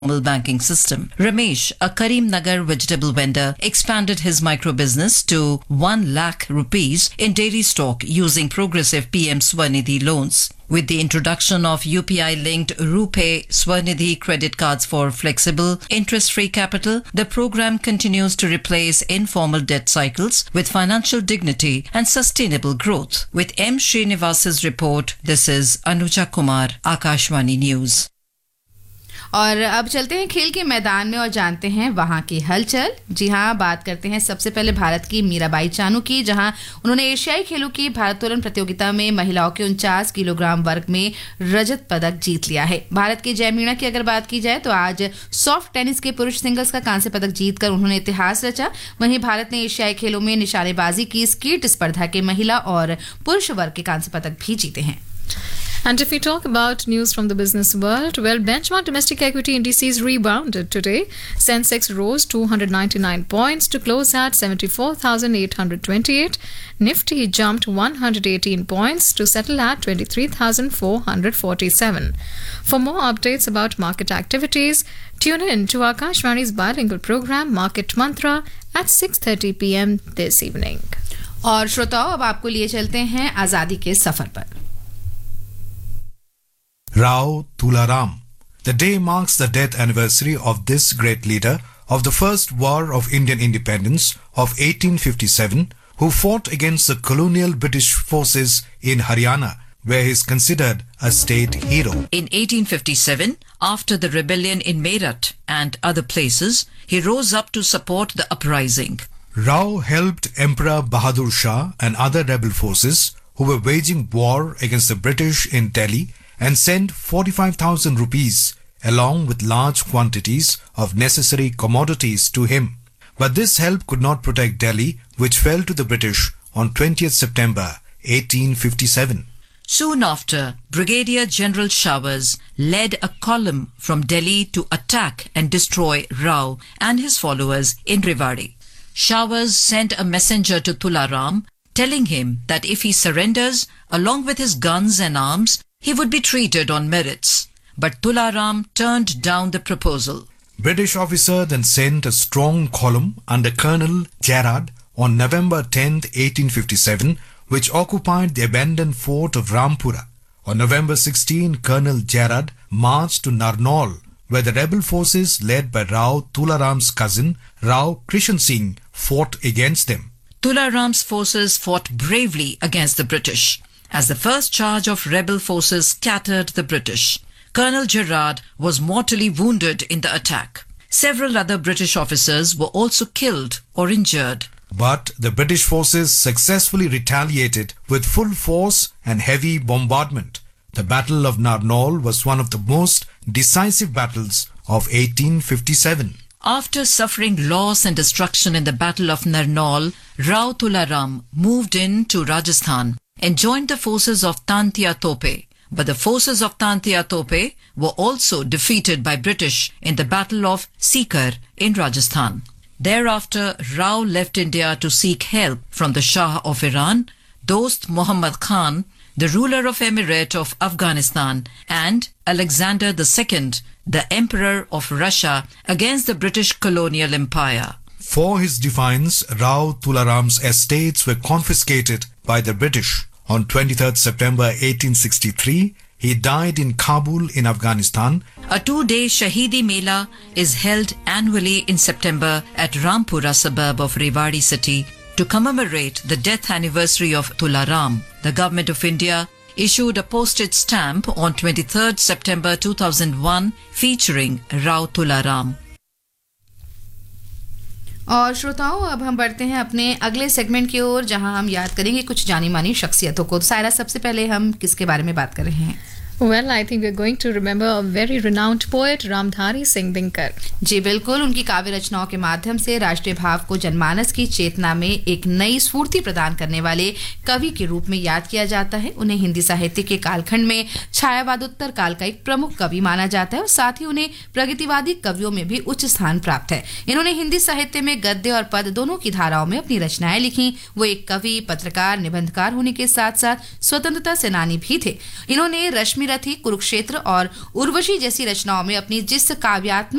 banking system. Ramesh, a Karimnagar vegetable vendor, expanded his micro-business to 1 lakh rupees in dairy stock using progressive PM Swanidhi loans. With the introduction of UPI-linked RuPay Swanidhi credit cards for flexible, interest-free capital, the program continues to replace informal debt cycles with financial dignity and sustainable growth. With M. Srinivas's report, this is Anuja Kumar, Akashvani News. और अब चलते हैं खेल के मैदान में और जानते हैं वहां की हलचल। जी हां, बात करते हैं सबसे पहले भारत की मीराबाई चानू की, जहां उन्होंने एशियाई खेलों की भारोत्तोलन प्रतियोगिता में महिलाओं के 49 किलोग्राम वर्ग में रजत पदक जीत लिया है। भारत की जय मीणा की अगर बात की जाए तो आज सॉफ्ट टेनिस के पुरुष सिंगल्स का कांस्य पदक जीतकर उन्होंने इतिहास रचा। वहीं भारत ने एशियाई खेलों में निशानेबाजी की स्कीट स्पर्धा के महिला और पुरुष वर्ग के कांस्य पदक भी जीते हैं। And if we talk about news from the business world, well, benchmark domestic equity indices rebounded today. Sensex rose 299 points to close at 74,828. Nifty jumped 118 points to settle at 23,447. For more updates about market activities, tune in to Akashvani's bilingual program Market Mantra at 6:30 p.m. this evening. और श्रोताओं, अब आपको लिए चलते हैं आजादी के सफर पर। Rao Tularam. The day marks the death anniversary of this great leader of the First War of Indian Independence of 1857, who fought against the colonial British forces in Haryana, where he is considered a state hero. In 1857, after the rebellion in Meerut and other places, he rose up to support the uprising. Rao helped Emperor Bahadur Shah and other rebel forces who were waging war against the British in Delhi and sent 45,000 rupees along with large quantities of necessary commodities to him. But this help could not protect Delhi, which fell to the British on 20th September 1857. Soon after, Brigadier General Showers led a column from Delhi to attack and destroy Rao and his followers in Rewari. Showers sent a messenger to Tularam telling him that if he surrenders along with his guns and arms, he would be treated on merits. But Tularam turned down the proposal. British officer then sent a strong column under Colonel Gerard on November 10, 1857, which occupied the abandoned fort of Rampura. On November 16, Colonel Gerard marched to Narnaul, where the rebel forces led by Rao Tularam's cousin, Rao Krishan Singh, fought against them. Tularam's forces fought bravely against the British. As the first charge of rebel forces scattered the British, Colonel Gerard was mortally wounded in the attack. Several other British officers were also killed or injured. But the British forces successfully retaliated with full force and heavy bombardment. The Battle of Narnaul was one of the most decisive battles of 1857. After suffering loss and destruction in the Battle of Narnaul, Rao Tularam moved into Rajasthan and joined the forces of Tantia Tope. But the forces of Tantia Tope were also defeated by British in the Battle of Sikar in Rajasthan. Thereafter, Rao left India to seek help from the Shah of Iran, Dost Muhammad Khan, the ruler of Emirate of Afghanistan, and Alexander II, the Emperor of Russia, against the British colonial empire. For his defiance, Rao Tularam's estates were confiscated by the British. On 23rd September 1863, he died in Kabul in Afghanistan. A 2-day Shahidi Mela is held annually in September at Rampura suburb of Rewari city to commemorate the death anniversary of Tularam. The Government of India issued a postage stamp on 23rd September 2001 featuring Rao Tularam. और श्रोताओं, अब हम बढ़ते हैं अपने अगले segment की ओर, जहां हम याद करेंगे कुछ जानी मानी शख्सियतों को। सायरा, सबसे पहले हम किसके बारे में बात कर रहे हैं? Well, I think we're going to remember a very renowned poet, Ramdhari Singh Dinkar. जी बिल्कुल, उनकी काव्य रचनाओं के माध्यम से राष्ट्रीय भाव को जनमानस की चेतना में एक नई स्फूर्ति प्रदान करने वाले कवि के रूप में याद किया जाता है। उन्हें हिंदी साहित्य के कालखंड में छायावादोत्तर काल का एक प्रमुख कवि माना जाता है और साथ ही उन्हें प्रगतिवादी कवियों में भी उच्च स्थान प्राप्त है। इन्होंने हिंदी साहित्य में गद्य और पद दोनों की धाराओं में अपनी रचनाएं लिखी। वो एक कवि, पत्रकार, निबंधकार होने के साथ साथ स्वतंत्रता सेनानी भी थे। इन्होंने रश्मि रथी, कुरुक्षेत्र और उर्वशी जैसी रचनाओं में अपनी जिस काव्यात्मक